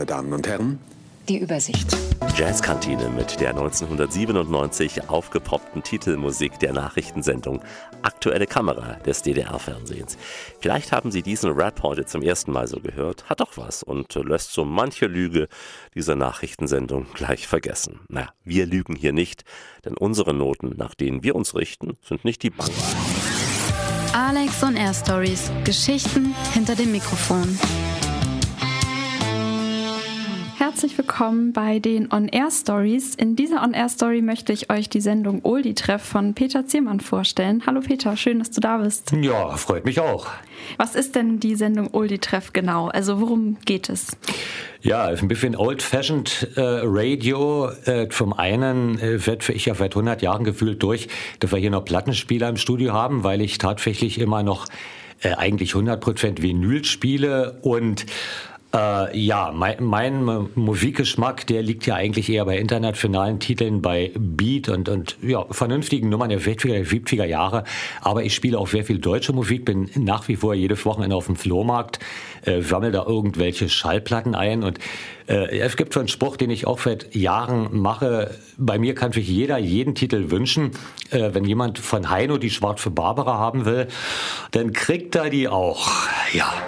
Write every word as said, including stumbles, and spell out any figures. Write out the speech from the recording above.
meine Damen und Herren, die Übersicht. Jazzkantine mit der neunzehnhundertsiebenundneunzig aufgepoppten Titelmusik der Nachrichtensendung Aktuelle Kamera des D D R-Fernsehens. Vielleicht haben Sie diesen Rap heute zum ersten Mal so gehört, hat doch was und lässt so manche Lüge dieser Nachrichtensendung gleich vergessen. Na, wir lügen hier nicht, denn unsere Noten, nach denen wir uns richten, sind nicht die Bank. Alex on Air Stories. Geschichten hinter dem Mikrofon. Herzlich willkommen bei den On-Air-Stories. In dieser On-Air-Story möchte ich euch die Sendung Oldie-Treff von Peter Ziermann vorstellen. Hallo Peter, schön, dass du da bist. Ja, freut mich auch. Was ist denn die Sendung Oldie-Treff genau? Also worum geht es? Ja, ein bisschen old-fashioned äh, Radio. Äh, zum einen äh, wird ich ja seit hundert Jahren gefühlt durch, dass wir hier noch Plattenspieler im Studio haben, weil ich tatsächlich immer noch äh, eigentlich hundert Prozent Vinyl spiele und Äh, ja, mein, mein Musikgeschmack, der liegt ja eigentlich eher bei internationalen Titeln, bei Beat und, und ja, vernünftigen Nummern der sechziger, siebziger Jahre. Aber ich spiele auch sehr viel deutsche Musik, bin nach wie vor jedes Wochenende auf dem Flohmarkt, äh, sammle da irgendwelche Schallplatten ein. Und äh, es gibt so einen Spruch, den ich auch seit Jahren mache. Bei mir kann sich jeder jeden Titel wünschen. Äh, wenn jemand von Heino die Schwarze Barbara haben will, dann kriegt er die auch. Ja.